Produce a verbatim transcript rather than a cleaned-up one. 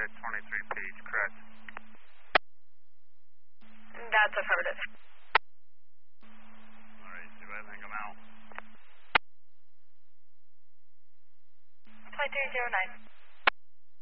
flight twenty-three Page, correct? That's affirmative. Alright, see if I think I'm out. Flight three zero nine.